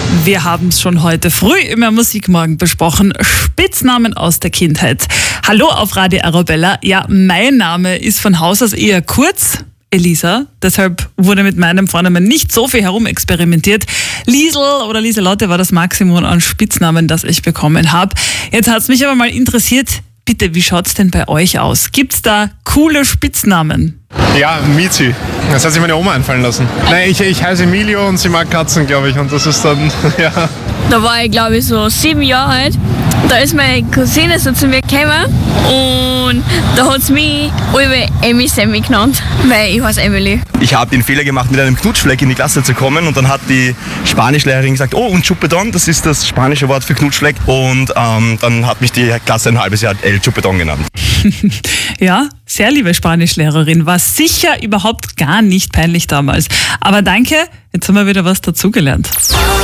Wir haben es schon heute früh im Musikmorgen besprochen. Spitznamen aus der Kindheit. Hallo auf Radio Arabella. Ja, mein Name ist von Haus aus eher kurz. Elisa. Deshalb wurde mit meinem Vornamen nicht so viel herumexperimentiert. Liesel oder Lieselotte war das Maximum an Spitznamen, das ich bekommen habe. Jetzt hat es mich aber mal interessiert, bitte, wie schaut's denn bei euch aus? Gibt's da coole Spitznamen? Ja, Mizi. Das hat sich meine Oma einfallen lassen. Nein, ich heiße Emilio und sie mag Katzen, glaube ich. Und das ist dann, ja. Da war ich, glaube ich, so 7 Jahre alt. Da ist meine Cousine so zu mir gekommen und da hat sie mich über Emmy Sammy genannt, weil ich heiße Emily. Ich habe den Fehler gemacht, mit einem Knutschfleck in die Klasse zu kommen und dann hat die Spanischlehrerin gesagt, oh, und Chupetón, das ist das spanische Wort für Knutschfleck, und dann hat mich die Klasse ein halbes Jahr El Chupetón genannt. Ja, sehr liebe Spanischlehrerin, war sicher überhaupt gar nicht peinlich damals. Aber danke, jetzt haben wir wieder was dazugelernt.